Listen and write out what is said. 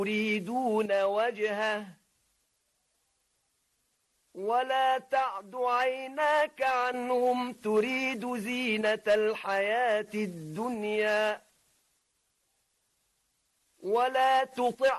يريدون وجهه ولا تعد عيناك عنهم تريد زينة الحياة الدنيا ولا تطع